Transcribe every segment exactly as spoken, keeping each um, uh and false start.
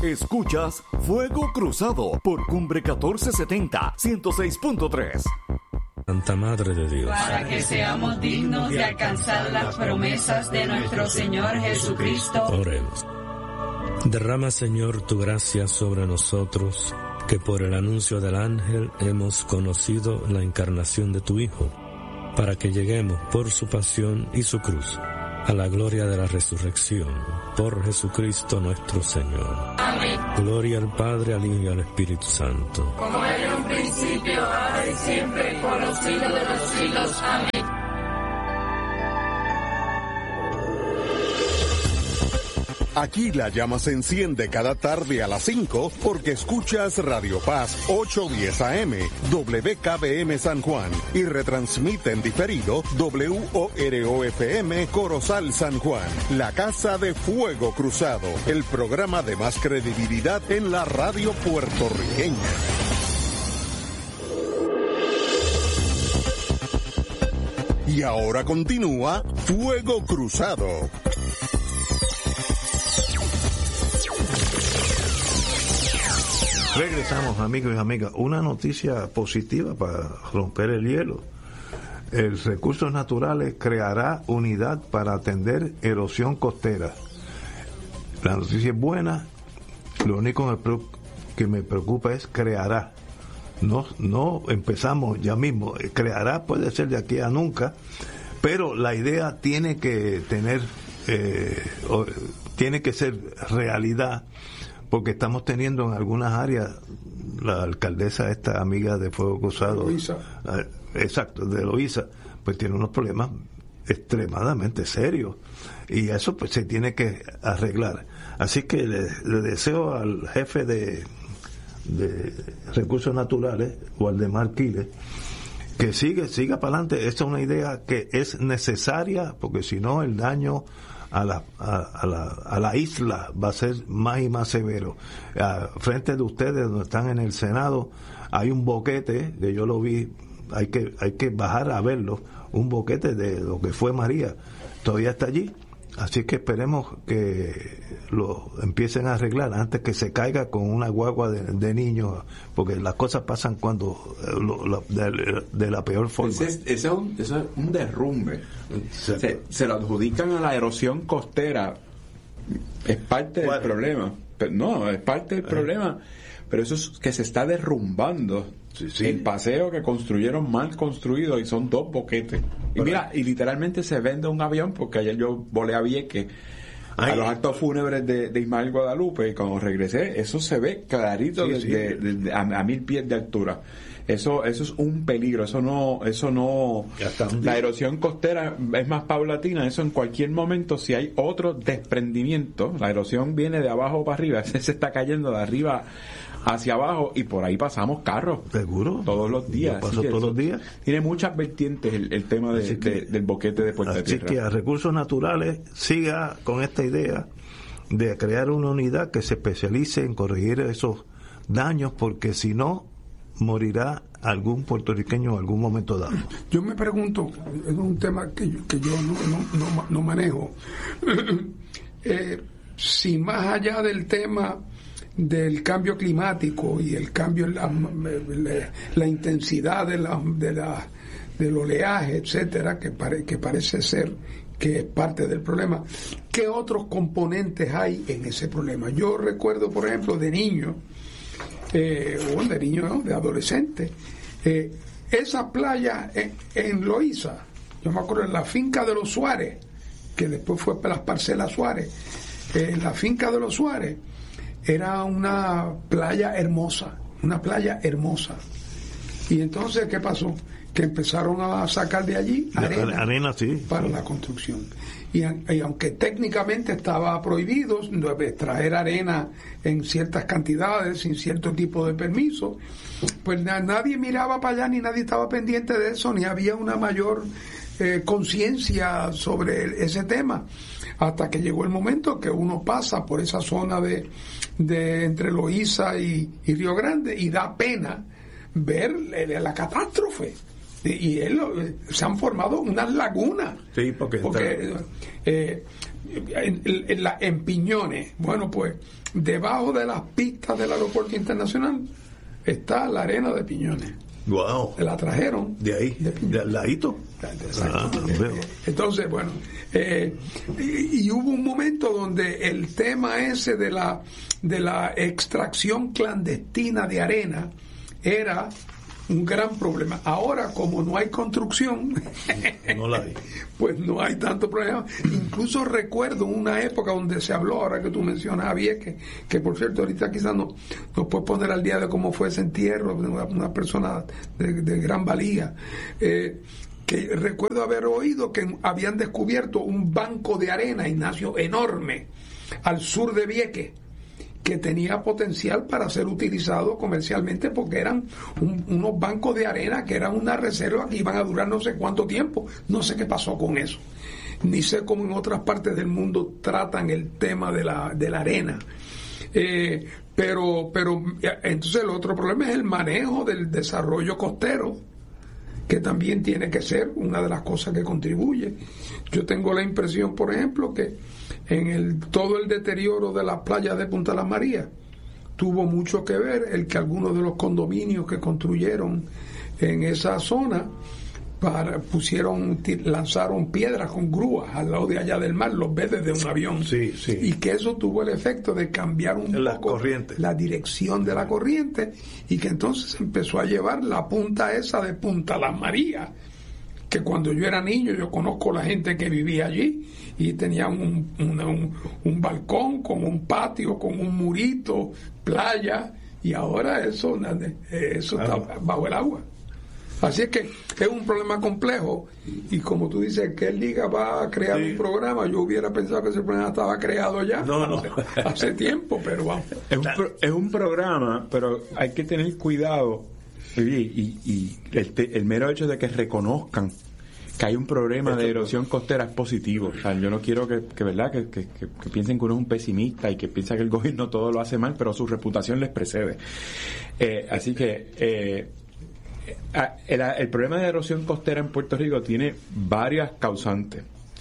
Escuchas Fuego Cruzado por Cumbre catorce setenta, ciento seis punto tres. Santa Madre de Dios, para que seamos dignos de alcanzar las promesas de nuestro Señor Jesucristo. Oremos. Derrama, Señor, tu gracia sobre nosotros, que por el anuncio del ángel hemos conocido la encarnación de tu Hijo, para que lleguemos por su pasión y su cruz a la gloria de la resurrección, por Jesucristo nuestro Señor. Amén. Gloria al Padre, al Hijo y al Espíritu Santo. Como era en un principio, ahora y siempre, por los siglos de los siglos. Amén. Aquí la llama se enciende cada tarde a las cinco porque escuchas Radio Paz ochocientos diez A M, W K B M San Juan y retransmite en diferido W O R O F M Corozal San Juan, la Casa de Fuego Cruzado, el programa de más credibilidad en la radio puertorriqueña. Y ahora continúa Fuego Cruzado. Regresamos, amigos y amigas. Una noticia positiva para romper el hielo. El Recursos Naturales creará unidad para atender erosión costera. La noticia es buena. Lo único que me preocupa es creará. No, no empezamos ya mismo. Creará puede ser de aquí a nunca, pero la idea tiene que tener, eh, tiene que ser realidad. Porque estamos teniendo en algunas áreas, la alcaldesa esta amiga de Fuego Cruzado, Loíza. exacto, de Loíza, pues tiene unos problemas extremadamente serios y eso pues se tiene que arreglar. Así que le, le deseo al jefe de, de Recursos Naturales, Waldemar Quiles, que sigue, siga para adelante. Esta es una idea que es necesaria porque si no el daño A la, a, a, la, a la isla va a ser más y más severo. A frente de ustedes, donde están en el Senado, hay un boquete, que yo lo vi, hay que, hay que bajar a verlo, un boquete de lo que fue María, todavía está allí. Así que esperemos que lo empiecen a arreglar antes que se caiga con una guagua de, de niños, porque las cosas pasan cuando lo, lo, de, de la peor forma. Ese es, ese es, un, ese es un derrumbe. Se, se lo adjudican a la erosión costera. Es parte del problema. Pero no, es parte del eh. problema. Pero eso es que se está derrumbando. Sí, sí. El paseo que construyeron mal construido y son dos boquetes. Y mira, y literalmente se vende un avión, porque ayer yo volé a Vieques Ay. a los actos fúnebres de, de Ismael Guadalupe, y cuando regresé, eso se ve clarito sí, de, sí. De, de, de, a, a mil pies de altura. Eso eso es un peligro, eso no eso no la erosión costera es más paulatina, eso en cualquier momento si hay otro desprendimiento, la erosión viene de abajo para arriba, se está cayendo de arriba hacia abajo y por ahí pasamos carros. ¿Seguro? Todos los días. Paso todos los días. Tiene muchas vertientes el, el tema de, que, de, del boquete de Puerta Así Tierra. que a Recursos Naturales siga con esta idea de crear una unidad que se especialice en corregir esos daños, porque si no, morirá algún puertorriqueño en algún momento dado. Yo me pregunto, es un tema que yo, que yo no, no, no, no manejo, eh, si más allá del tema del cambio climático y el cambio en la, la, la intensidad de la, de la del oleaje, etcétera, que, pare, que parece ser que es parte del problema, ¿qué otros componentes hay en ese problema? Yo recuerdo, por ejemplo, de niño, eh, o de niño, ¿no? de adolescente, eh, esa playa en, en Loíza, yo me acuerdo en la finca de los Suárez, que después fue para las parcelas Suárez, eh, en la finca de los Suárez, era una playa hermosa, una playa hermosa. Y entonces, ¿qué pasó? Que empezaron a sacar de allí arena, arena sí, para sí. la construcción. Y, y aunque técnicamente estaba prohibido extraer arena en ciertas cantidades, sin cierto tipo de permiso, pues na, nadie miraba para allá, ni nadie estaba pendiente de eso, ni había una mayor eh, conciencia sobre ese tema. Hasta que llegó el momento que uno pasa por esa zona de, de entre Loíza y, y Río Grande y da pena ver la, la catástrofe y, y él, se han formado unas lagunas. Sí, porque, porque eh, en, en, la, en Piñones, bueno, pues debajo de las pistas del aeropuerto internacional está la arena de Piñones. Wow. La trajeron de ahí, de, de al ladito. Ah, entonces, bueno, eh, y, y hubo un momento donde el tema ese de la de la extracción clandestina de arena era un gran problema. Ahora, como no hay construcción, no la hay. Pues no hay tanto problema. Incluso recuerdo una época donde se habló, ahora que tú mencionas a Vieques, que por cierto ahorita quizás no, nos puedes poner al día de cómo fue ese entierro de una, una persona de, de gran valía, eh, que recuerdo haber oído que habían descubierto un banco de arena, Ignacio, enorme, al sur de Vieques, que tenía potencial para ser utilizado comercialmente, porque eran un, unos bancos de arena que eran una reserva que iban a durar no sé cuánto tiempo. No sé qué pasó con eso, ni sé cómo en otras partes del mundo tratan el tema de la, de la arena. Eh, pero, pero entonces el otro problema es el manejo del desarrollo costero, que también tiene que ser una de las cosas que contribuye. Yo tengo la impresión, por ejemplo, que en el todo el deterioro de las playas de Punta Las Marías tuvo mucho que ver el que algunos de los condominios que construyeron en esa zona para, pusieron lanzaron piedras con grúas al lado de allá del mar, los ves desde un avión. Sí, sí. Y que eso tuvo el efecto de cambiar un la poco corriente. la dirección de la corriente, y que entonces empezó a llevar la punta esa de Punta Las Marías, que cuando yo era niño, yo conozco la gente que vivía allí y tenían un, una, un, un balcón con un patio, con un murito, playa, y ahora eso, eso está bajo el agua. Así es que es un problema complejo, y como tú dices que el Liga va a crear sí. un programa, yo hubiera pensado que ese programa estaba creado ya no, no. Hace, hace tiempo, pero vamos. Es un, pro, es un programa, pero hay que tener cuidado, y, y, y el, el mero hecho de que reconozcan que hay un problema de erosión costera es positivo. O sea, yo no quiero que, que verdad que, que, que, que piensen que uno es un pesimista y que piensa que el gobierno todo lo hace mal, pero su reputación les precede. Eh, así que eh, el, el problema de erosión costera en Puerto Rico tiene varias causantes.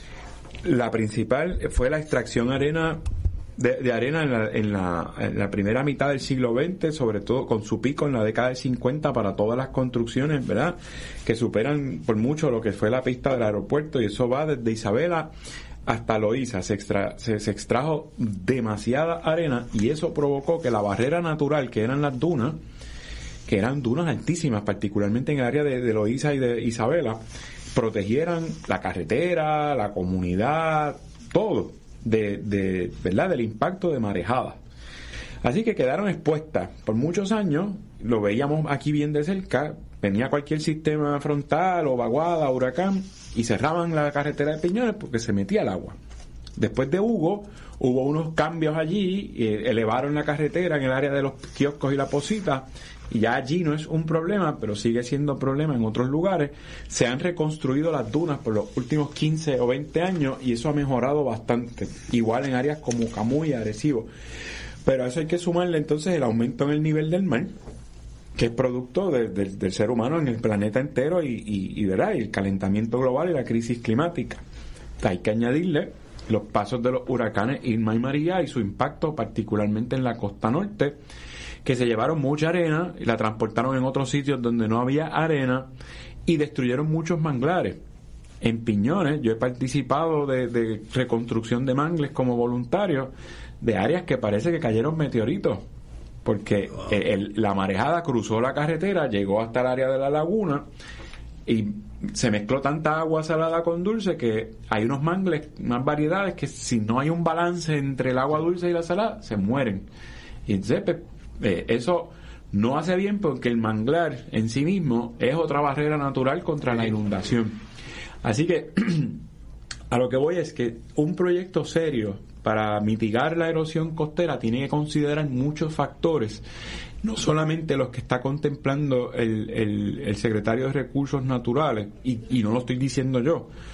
La principal fue la extracción arena de, de arena en la, en, la, en la primera mitad del siglo veinte, sobre todo con su pico en la década del cincuenta para todas las construcciones, ¿verdad?, que superan por mucho lo que fue la pista del aeropuerto, y eso va desde Isabela hasta Loíza. Se, extra, se, se extrajo demasiada arena, y eso provocó que la barrera natural, que eran las dunas, que eran dunas altísimas, particularmente en el área de, de Loíza y de Isabela, protegieran la carretera, la comunidad, todo, de, de verdad del impacto de marejadas. Así que quedaron expuestas por muchos años. Lo veíamos aquí bien de cerca, venía cualquier sistema frontal o vaguada, huracán, y cerraban la carretera de Piñones porque se metía el agua. Después de Hugo hubo unos cambios allí, eh, elevaron la carretera en el área de los kioscos y la Posita, y ya allí no es un problema, pero sigue siendo problema en otros lugares. Se han reconstruido las dunas por los últimos quince o veinte años, y eso ha mejorado bastante, igual en áreas como Camuy y Arecibo. Pero a eso hay que sumarle entonces el aumento en el nivel del mar, que es producto de, de, del ser humano en el planeta entero, y, y, y, ¿verdad?, y el calentamiento global y la crisis climática. Hay que añadirle los pasos de los huracanes Irma y María y su impacto particularmente en la costa norte, que se llevaron mucha arena y la transportaron en otros sitios donde no había arena, y destruyeron muchos manglares. En Piñones yo he participado de, de reconstrucción de mangles como voluntario, de áreas que parece que cayeron meteoritos, porque wow. el, el, la marejada cruzó la carretera, llegó hasta el área de la laguna, y se mezcló tanta agua salada con dulce que hay unos mangles, unas variedades que si no hay un balance entre el agua dulce y la salada, se mueren. Y entonces eh, eso no hace bien, porque el manglar en sí mismo es otra barrera natural contra la inundación. Así que a lo que voy es que un proyecto serio para mitigar la erosión costera tiene que considerar muchos factores, no solamente los que está contemplando el, el, el secretario de Recursos Naturales, y, y no lo estoy diciendo yo,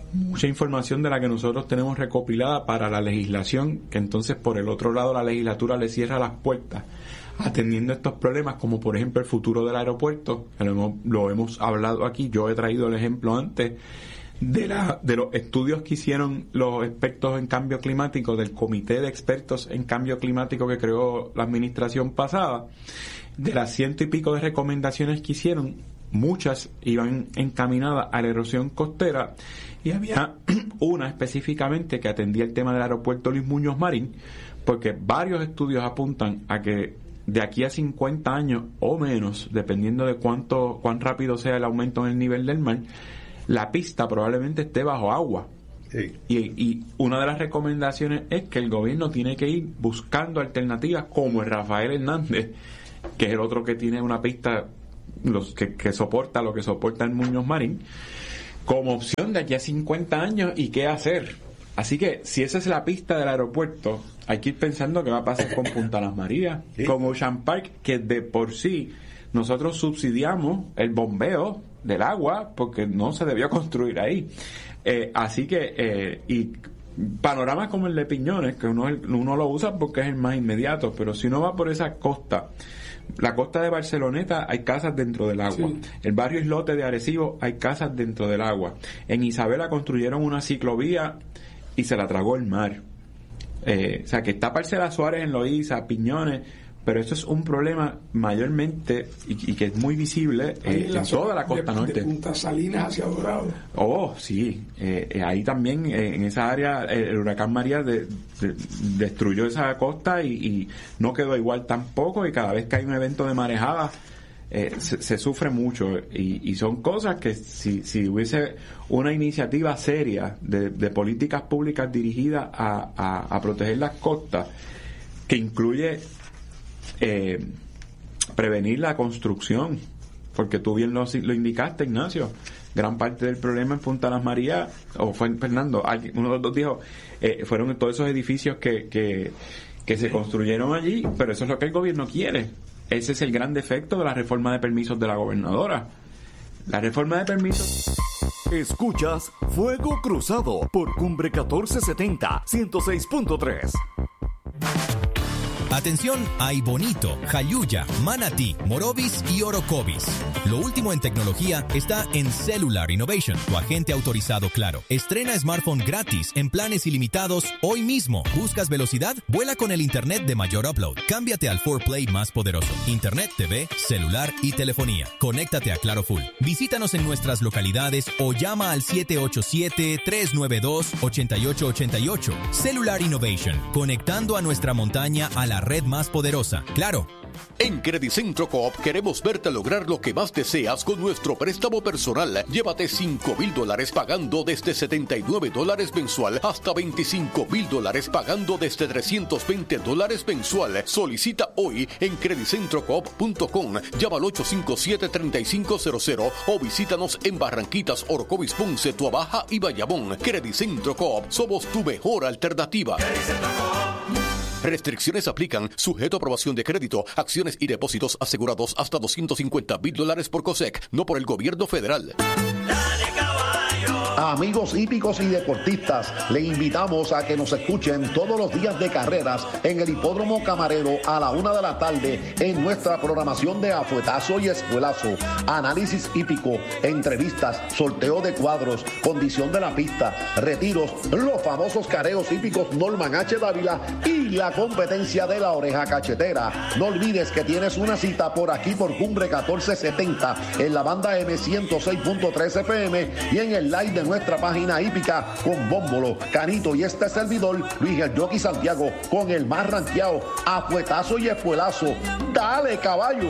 mucha información de la que nosotros tenemos recopilada para la legislación, que entonces por el otro lado la legislatura le cierra las puertas atendiendo estos problemas, como por ejemplo el futuro del aeropuerto, que lo hemos, lo hemos hablado aquí. Yo he traído el ejemplo antes de la de los estudios que hicieron los expertos en cambio climático, del comité de expertos en cambio climático que creó la administración pasada. De las ciento y pico de recomendaciones que hicieron, muchas iban encaminadas a la erosión costera, y había una específicamente que atendía el tema del aeropuerto Luis Muñoz Marín, porque varios estudios apuntan a que de aquí a cincuenta años o menos, dependiendo de cuánto cuán rápido sea el aumento en el nivel del mar, la pista probablemente esté bajo agua. Sí. Y, y una de las recomendaciones es que el gobierno tiene que ir buscando alternativas, como el Rafael Hernández, que es el otro que tiene una pista los que, que soporta lo que soporta el Muñoz Marín, como opción de aquí a cincuenta años. ¿Y qué hacer? Así que si esa es la pista del aeropuerto, hay que ir pensando qué va a pasar con Punta Las Marías, ¿sí? Con Ocean Park, que de por sí nosotros subsidiamos el bombeo del agua porque no se debió construir ahí. Eh, así que, eh, y panoramas como el de Piñones, que uno, uno lo usa porque es el más inmediato, pero si uno va por esa costa, la costa de Barceloneta, hay casas dentro del agua. Sí. El barrio Islote de Arecibo, hay casas dentro del agua. En Isabela construyeron una ciclovía y se la tragó el mar. Eh, o sea, que está Parcela Suárez en Loíza, Piñones, pero eso es un problema mayormente y, y que es muy visible eh, en toda la costa de, norte. De Punta Salinas hacia Dorado. Oh, sí. Eh, eh, ahí también, eh, en esa área, eh, el huracán María de, de, destruyó esa costa y, y no quedó igual tampoco, y cada vez que hay un evento de marejada, eh, se, se sufre mucho. Y, y son cosas que si, si hubiese una iniciativa seria de, de políticas públicas dirigidas a, a, a proteger las costas, que incluye Eh, prevenir la construcción, porque tú bien lo, lo indicaste, Ignacio, gran parte del problema en Punta Las Marías, o fue Fernando, alguien, uno de los dos dijo, eh, fueron todos esos edificios que, que, que se construyeron allí, pero eso es lo que el gobierno quiere. Ese es el gran defecto de la reforma de permisos de la gobernadora. La reforma de permisos... Escuchas Fuego Cruzado por Cumbre catorce setenta, ciento seis punto tres. Atención a Ibonito, Jayuya, Manatí, Morovis y Orocovis. Lo último en tecnología está en Cellular Innovation, tu agente autorizado Claro. Estrena smartphone gratis en planes ilimitados hoy mismo. ¿Buscas velocidad? Vuela con el internet de mayor upload. Cámbiate al cuatro Play más poderoso. Internet, T V, celular y telefonía. Conéctate a Claro Full. Visítanos en nuestras localidades o llama al siete ocho siete, tres nueve dos, ocho ocho ocho ocho. Cellular Innovation, conectando a nuestra montaña a la red más poderosa. Claro. En Credicentro Coop queremos verte lograr lo que más deseas con nuestro préstamo personal. Llévate cinco mil dólares pagando desde setenta y nueve dólares mensual hasta veinticinco mil dólares pagando desde trescientos veinte dólares mensual. Solicita hoy en credicentro coop punto com. Llama al ocho cinco siete, tres cinco cero cero o visítanos en Barranquitas, Orocovis, Ponce, Tuabaja y Bayamón. Credicentro Coop, somos tu mejor alternativa. Restricciones aplican, sujeto a aprobación de crédito, acciones y depósitos asegurados hasta doscientos cincuenta mil dólares por COSEC, no por el gobierno federal. Dale, caballo. Amigos hípicos y deportistas, le invitamos a que nos escuchen todos los días de carreras en el Hipódromo Camarero a la una de la tarde en nuestra programación de Afuetazo y Espuelazo. Análisis hípico, entrevistas, sorteo de cuadros, condición de la pista, retiros, los famosos careos hípicos Norman H. Dávila y la competencia de la oreja cachetera. No olvides que tienes una cita por aquí por Cumbre catorce setenta en la banda M ciento seis punto tres F M y en el live de nuestra página hípica con Bómbolo, Canito y este servidor Luis el Jockey Santiago con el más ranqueado Afuetazo y Espuelazo. ¡Dale, caballo!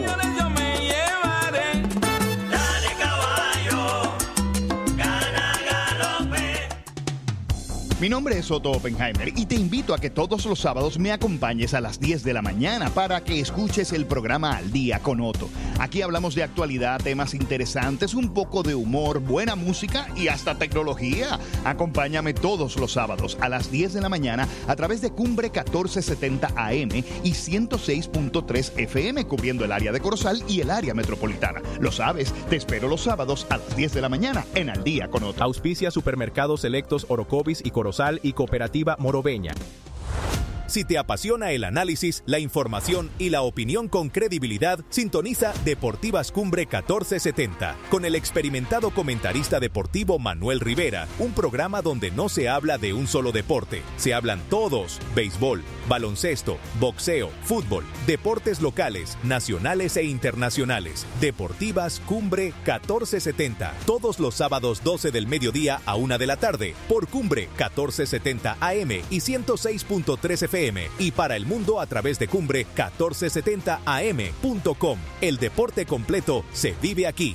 Mi nombre es Otto Oppenheimer y te invito a que todos los sábados me acompañes a las diez de la mañana para que escuches el programa Al Día con Otto. Aquí hablamos de actualidad, temas interesantes, un poco de humor, buena música y hasta tecnología. Acompáñame todos los sábados a las diez de la mañana a través de Cumbre catorce setenta A M y ciento seis punto tres F M, cubriendo el área de Corozal y el área metropolitana. Lo sabes, te espero los sábados a las diez de la mañana en Al Día con Otto. Auspicia Supermercados Selectos Orocovis y Corozal y Cooperativa Morobeña. Si te apasiona el análisis, la información y la opinión con credibilidad, sintoniza Deportivas Cumbre catorce setenta con el experimentado comentarista deportivo Manuel Rivera, un programa donde no se habla de un solo deporte, se hablan todos: béisbol, baloncesto, boxeo, fútbol, deportes locales, nacionales e internacionales. Deportivas Cumbre catorce setenta, todos los sábados doce del mediodía a una de la tarde, por Cumbre catorce setenta A M y ciento seis punto tres F M, y para el mundo a través de Cumbre catorce setenta A M punto com. El deporte completo se vive aquí.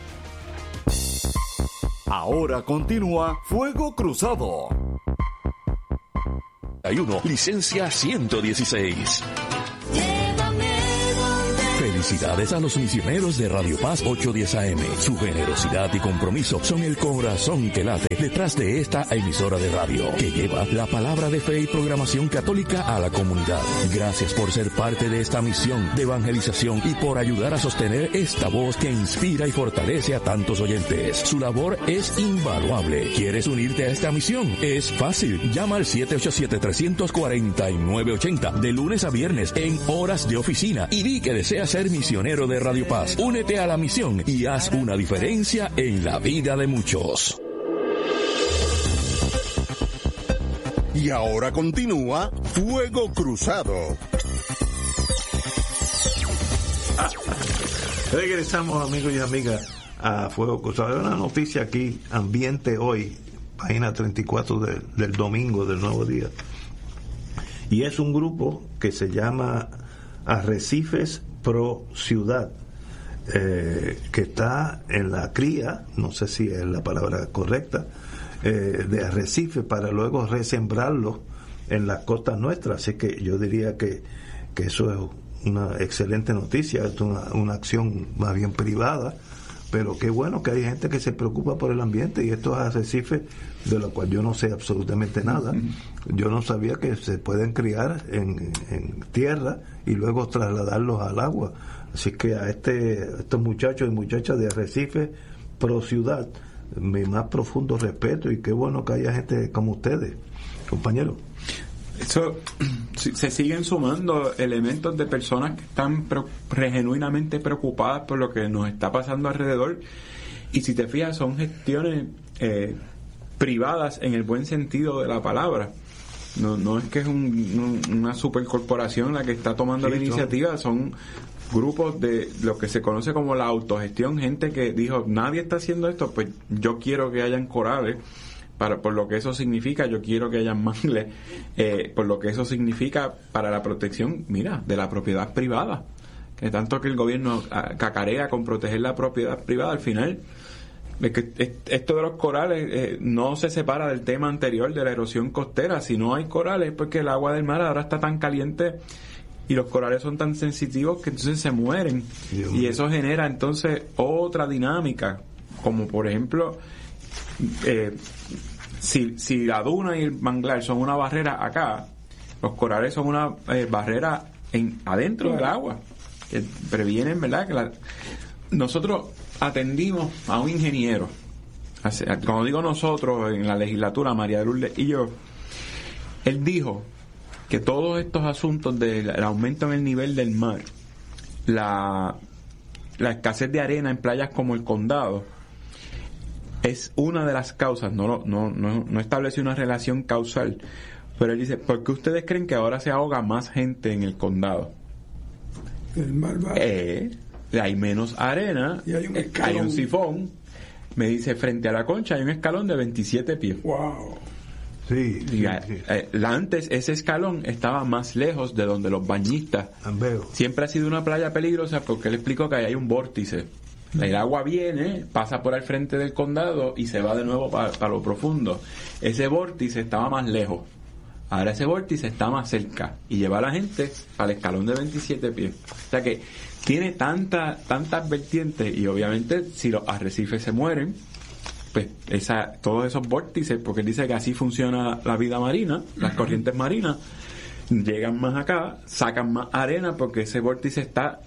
Ahora continúa Fuego Cruzado. Hay uno, licencia ciento dieciséis. Felicidades a los misioneros de Radio Paz ochocientos diez A M. Su generosidad y compromiso son el corazón que late detrás de esta emisora de radio, que lleva la palabra de fe y programación católica a la comunidad. Gracias por ser parte de esta misión de evangelización y por ayudar a sostener esta voz que inspira y fortalece a tantos oyentes. Su labor es invaluable. ¿Quieres unirte a esta misión? Es fácil. Llama al siete ocho siete, tres cuatro nueve ocho cero de lunes a viernes en horas de oficina y di que deseas ser misionero de Radio Paz. Únete a la misión y haz una diferencia en la vida de muchos. Y ahora continúa Fuego Cruzado. Ah, regresamos, amigos y amigas, a Fuego Cruzado. Hay una noticia aquí, Ambiente Hoy, página treinta y cuatro de, del domingo del Nuevo Día. Y es un grupo que se llama Arrecifes Pro Ciudad, eh, que está en la cría, no sé si es la palabra correcta, eh, de arrecife para luego resembrarlo en las costas nuestras. Así que yo diría que, que eso es una excelente noticia, es una, una acción más bien privada, pero qué bueno que hay gente que se preocupa por el ambiente, y estos arrecifes, de los cuales yo no sé absolutamente nada. Yo no sabía que se pueden criar en, en tierra y luego trasladarlos al agua. Así que a este a estos muchachos y muchachas de Arrecife Pro Ciudad, mi más profundo respeto, y qué bueno que haya gente como ustedes, compañeros. Eso, se siguen sumando elementos de personas que están pro, genuinamente preocupadas por lo que nos está pasando alrededor, y si te fijas son gestiones eh, privadas en el buen sentido de la palabra. No, no es que es un, un, una supercorporación la que está tomando sí, la iniciativa, son grupos de lo que se conoce como la autogestión, gente que dijo, nadie está haciendo esto, pues yo quiero que hayan corales, para por lo que eso significa, yo quiero que hayan mangles, eh, por lo que eso significa para la protección, mira, de la propiedad privada, que tanto que el gobierno cacarea con proteger la propiedad privada, al final es que esto de los corales eh, no se separa del tema anterior de la erosión costera. Si no hay corales, porque el agua del mar ahora está tan caliente y los corales son tan sensitivos que entonces se mueren, Dios y mío. Eso genera entonces otra dinámica, como por ejemplo eh, si, si la duna y el manglar son una barrera acá, los corales son una eh, barrera en adentro del agua, que previenen, ¿verdad? Que la, nosotros atendimos a un ingeniero, como digo nosotros en la legislatura, María de Lourdes y yo. Él dijo que todos estos asuntos del aumento en el nivel del mar, la, la escasez de arena en playas como el Condado, es una de las causas. No, no, no, no establece una relación causal, pero él dice, ¿por qué ustedes creen que ahora se ahoga más gente en el Condado? El mar va. Eh, hay menos arena, y hay un, eh, hay un sifón. Me dice, frente a la Concha hay un escalón de veintisiete pies. Wow. Sí, sí, ya, sí. Eh, antes ese escalón estaba más lejos de donde los bañistas. Veo. Siempre ha sido una playa peligrosa porque él explicó que ahí hay un vórtice. El agua viene, pasa por al frente del condado y se va de nuevo para pa lo profundo. Ese vórtice estaba más lejos. Ahora ese vórtice está más cerca y lleva a la gente al escalón de veintisiete pies. O sea que tiene tanta, tantas vertientes, y obviamente si los arrecifes se mueren, pues esa, todos esos vórtices, porque él dice que así funciona la vida marina, las corrientes marinas, llegan más acá, sacan más arena, porque ese vórtice está,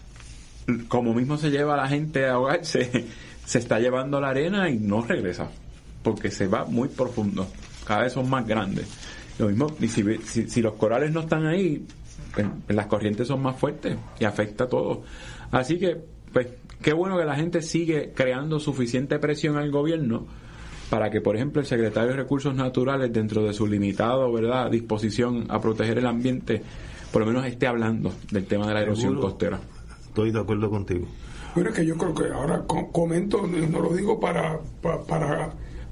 como mismo se lleva a la gente a ahogarse, se está llevando la arena y no regresa, porque se va muy profundo, cada vez son más grandes. Lo mismo, y si, si, si los corales no están ahí, pues, las corrientes son más fuertes y afecta a todo. Así que, pues, qué bueno que la gente sigue creando suficiente presión al gobierno para que, por ejemplo, el secretario de Recursos Naturales, dentro de su limitado, ¿verdad?, disposición a proteger el ambiente, por lo menos esté hablando del tema de la erosión Seguro. costera. Estoy de acuerdo contigo. Bueno, es que yo creo que ahora co comento, no lo digo para, para, para,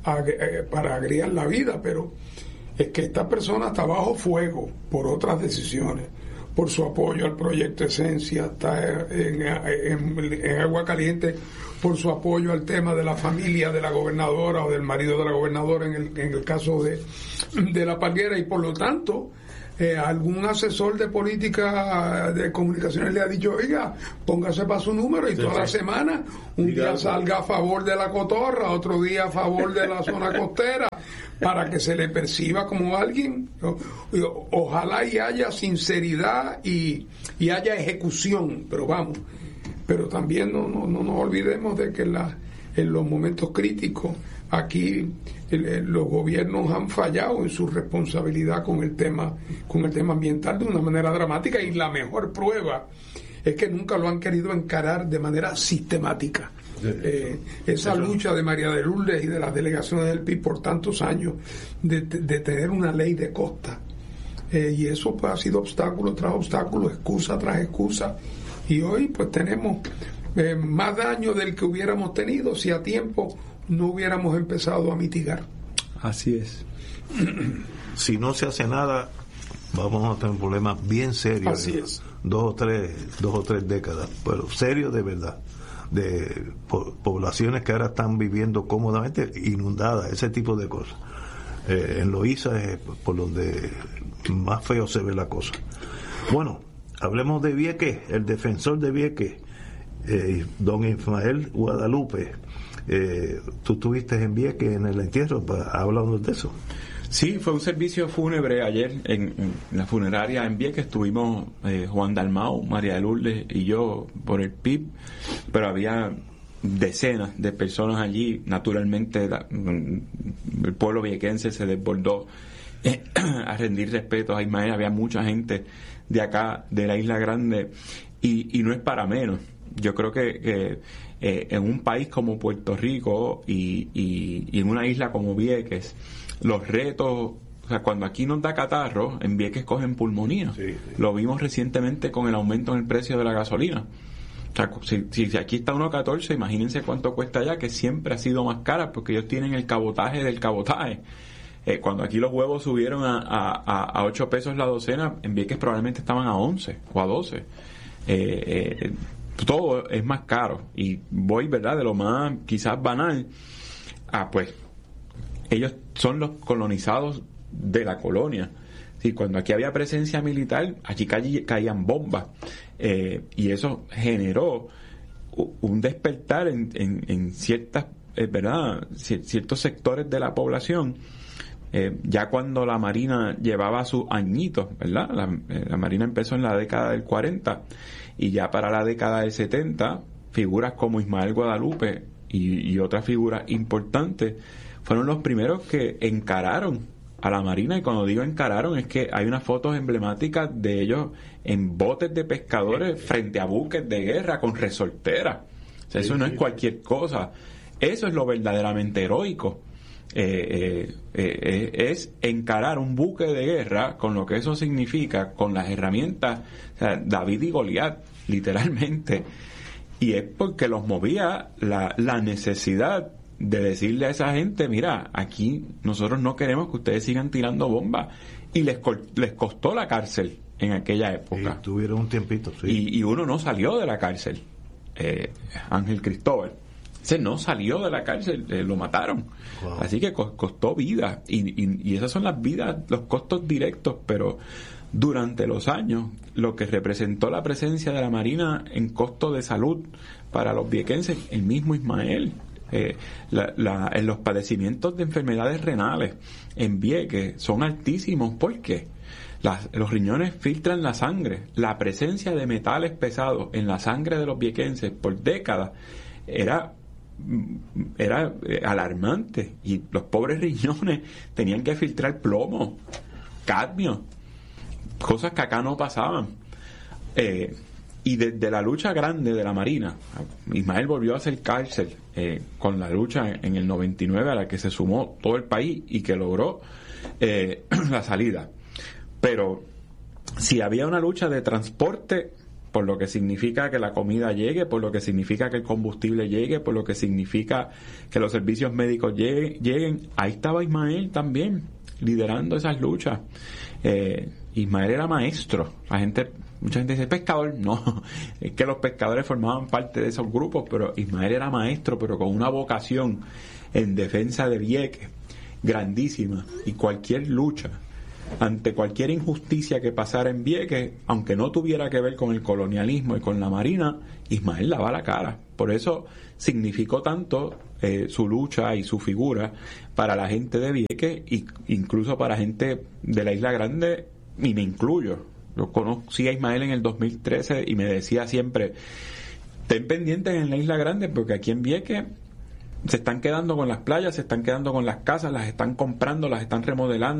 para agriar la vida, pero es que esta persona está bajo fuego por otras decisiones, por su apoyo al proyecto Esencia, está en, en, en agua caliente por su apoyo al tema de la familia de la gobernadora o del marido de la gobernadora en el, en el caso de, de La Palguera, y por lo tanto eh, algún asesor de política de comunicaciones le ha dicho, oiga, póngase para su número, y sí, toda sí. la semana un Diga, día salga a favor de la cotorra, otro día a favor de la zona costera, para que se le perciba como alguien. O, o, ojalá y haya sinceridad y, y haya ejecución, pero vamos, pero también no, no, no nos olvidemos de que la, en los momentos críticos aquí el, el, los gobiernos han fallado en su responsabilidad con el tema con el tema ambiental de una manera dramática, y la mejor prueba es que nunca lo han querido encarar de manera sistemática. Eh, esa lucha de María de Lourdes y de las delegaciones del P I B por tantos años de, de tener una ley de costa, eh, y eso pues ha sido obstáculo tras obstáculo, excusa tras excusa, y hoy pues tenemos eh, más daño del que hubiéramos tenido si a tiempo no hubiéramos empezado a mitigar. Así es. Si no se hace nada, vamos a tener problemas bien serios. Así es. Dos o tres, dos o tres décadas, pero serios de verdad, de po poblaciones que ahora están viviendo cómodamente inundadas, ese tipo de cosas. Eh, en Loíza es por donde más feo se ve la cosa. Bueno, hablemos de Vieques. El defensor de Vieques, eh, don Ismael Guadalupe, eh, tú estuviste en Vieques en el entierro, hablando de eso. Sí, fue un servicio fúnebre ayer en, en la funeraria en Vieques. Estuvimos eh, Juan Dalmau, María de Lourdes y yo por el P I B, pero había decenas de personas allí. Naturalmente la, el pueblo viequense se desbordó eh, a rendir respetos a Ismael. Había mucha gente de acá, de la Isla Grande, y, y no es para menos. Yo creo que, que eh, en un país como Puerto Rico y, y, y en una isla como Vieques, los retos, o sea, cuando aquí nos da catarro, en Vieques cogen pulmonía. Sí, sí. Lo vimos recientemente con el aumento en el precio de la gasolina. O sea, si, si, si aquí está uno catorce, imagínense cuánto cuesta allá, que siempre ha sido más cara, porque ellos tienen el cabotaje del cabotaje. Eh, cuando aquí los huevos subieron a, a, a ocho pesos la docena, en Vieques probablemente estaban a once o a doce. Eh, eh, todo es más caro. Y voy, ¿verdad?, de lo más quizás banal a, pues, ellos son los colonizados de la colonia. Sí, cuando aquí había presencia militar, aquí ca caían bombas, eh, y eso generó un despertar en, en, en ciertas, eh, ¿verdad?, ciertos sectores de la población. Eh, ya cuando la Marina llevaba sus añitos, ¿verdad? La, eh, la Marina empezó en la década del cuarenta, y ya para la década del setenta, figuras como Ismael Guadalupe y, y otras figuras importantes fueron los primeros que encararon a la Marina. Y cuando digo encararon, es que hay unas fotos emblemáticas de ellos en botes de pescadores frente a buques de guerra con resorteras. O sea, eso no es cualquier cosa. Eso es lo verdaderamente heroico. Eh, eh, eh, es encarar un buque de guerra con lo que eso significa, con las herramientas, o sea, David y Goliat, literalmente. Y es porque los movía la, la necesidad de decirle a esa gente, mira, aquí nosotros no queremos que ustedes sigan tirando bombas, y les, les costó la cárcel en aquella época. Y tuvieron un tiempito, sí. Y, y uno no salió de la cárcel, eh, Ángel Cristóbal. Se no salió de la cárcel, eh, lo mataron. Wow. Así que co- costó vida. Y, y, y esas son las vidas, los costos directos, pero durante los años, lo que representó la presencia de la Marina en costo de salud para los viequenses, el mismo Ismael. Eh, la, la, en los padecimientos de enfermedades renales en Vieques son altísimos. ¿Por qué? Las, los riñones filtran la sangre. La presencia de metales pesados en la sangre de los viequenses por décadas era, era eh, alarmante, y los pobres riñones tenían que filtrar plomo, cadmio, cosas que acá no pasaban. Eh, y desde la lucha grande de la Marina, Ismael volvió a hacer cárcel eh, con la lucha en el noventa y nueve, a la que se sumó todo el país y que logró eh, la salida. Pero si había una lucha de transporte, por lo que significa que la comida llegue, por lo que significa que el combustible llegue, por lo que significa que los servicios médicos lleguen, lleguen ahí estaba Ismael también, liderando esas luchas. Eh, Ismael era maestro. La gente, mucha gente dice pescador, no, es que los pescadores formaban parte de esos grupos, pero Ismael era maestro, pero con una vocación en defensa de Vieques grandísima, y cualquier lucha ante cualquier injusticia que pasara en Vieques, aunque no tuviera que ver con el colonialismo y con la Marina, Ismael daba la cara. Por eso significó tanto eh, su lucha y su figura para la gente de Vieques, e incluso para gente de la Isla Grande, y me incluyo. Yo conocí a Ismael en el dos mil trece y me decía siempre, ten pendientes en la Isla Grande, porque aquí en Vieques se están quedando con las playas, se están quedando con las casas, las están comprando, las están remodelando.